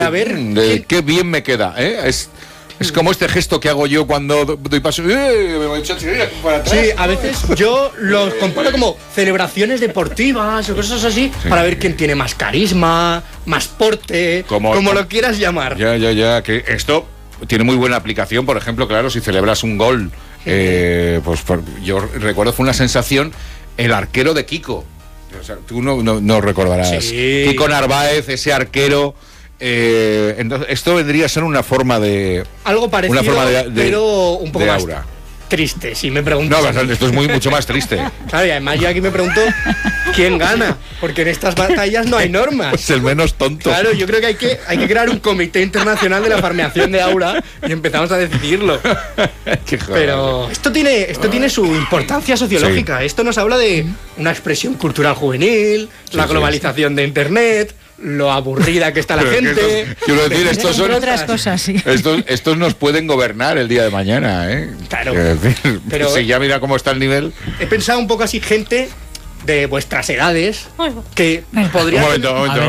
A ver, qué bien me queda, ¿eh? Es como este gesto que hago yo cuando doy paso. Me voy a echar para atrás. Sí, a veces yo los comparo como celebraciones deportivas o cosas así, para ver quién tiene más carisma, más porte, como lo quieras llamar. Ya, que esto tiene muy buena aplicación, por ejemplo, claro, si celebras un gol, pues yo recuerdo, fue una sensación, el arquero de Kiko. O sea, tú no recordarás. Sí. Kiko Narváez, ese arquero. Entonces, esto vendría a ser una forma de... Algo parecido, una forma pero un poco más aura. Triste, si me preguntas. No, esto es mucho más triste. Claro, y además yo aquí me pregunto quién gana, porque en estas batallas no hay normas. Pues el menos tonto. Claro, yo creo que hay que crear un comité internacional de la farmeación de aura y empezamos a decidirlo. Pero esto tiene su importancia sociológica. Sí. Esto nos habla de una expresión cultural juvenil, la globalización de Internet, lo aburrida que está la gente. Quiero decir, estos son otras cosas, sí. Estos nos pueden gobernar el día de mañana, ¿eh? Claro. Pero si ya mira cómo está el nivel. He pensado un poco así, gente de vuestras edades que podrían... Un momento.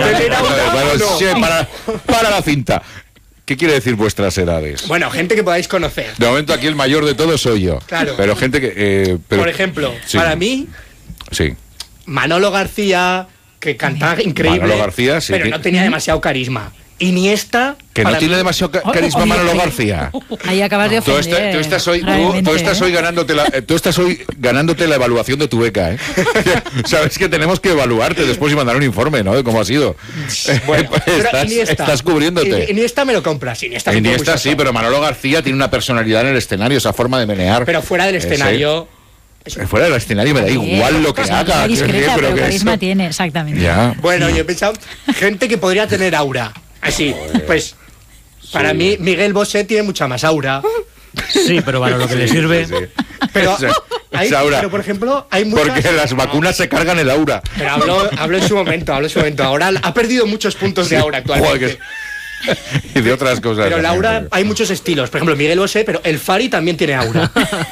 Para la cinta. ¿Qué quiere decir vuestras edades? Bueno, gente que podáis conocer. De momento aquí el mayor de todos soy yo. Claro. Pero gente que... Por ejemplo, para mí, Manolo García, que cantaba increíble, Manolo García, sí, pero no tenía demasiado carisma. Iniesta... Que no tiene demasiado carisma Manolo García. Ahí acabas de ofender. Tú estás hoy ganándote la evaluación de tu beca, ¿eh? Sabes que tenemos que evaluarte después y mandar un informe, ¿no? De cómo ha sido. Bueno, estás cubriéndote. Iniesta me lo compras. Iniesta sí, pero Manolo García tiene una personalidad en el escenario, esa forma de menear. Pero fuera del escenario... Fuera del escenario me da igual lo que haga. Discreta, pero carisma tiene, exactamente. Ya. Bueno, yo he pensado, gente que podría tener aura. Así, pues, para mí, Miguel Bosé tiene mucha más aura. Sí, pero para lo que le sirve. Sí. Pero, pero, por ejemplo, hay muchas... Porque las vacunas se cargan el aura. Pero hablo en su momento. Ahora ha perdido muchos puntos de aura actualmente. Y de otras cosas. Pero Laura, hay muchos estilos. Por ejemplo, Miguel Bosé, pero el Fari también tiene aura.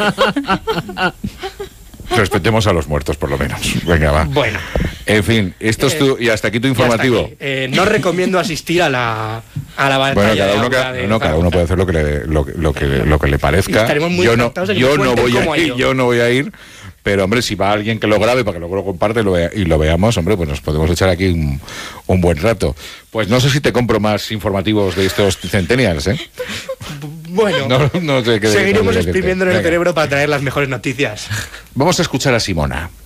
Respetemos a los muertos, por lo menos. Venga, va. Bueno. En fin, esto es y hasta aquí tu informativo. No recomiendo asistir a la batalla. Bueno, cada uno puede hacer lo que le parezca. Yo no voy a ir. Pero, hombre, si va alguien que lo grabe para que luego lo comparte y lo veamos, hombre, pues nos podemos echar aquí un buen rato. Pues no sé si te compro más informativos de estos centennials, ¿eh? Bueno, seguiremos exprimiéndole el cerebro para traer las mejores noticias. Vamos a escuchar a Simona.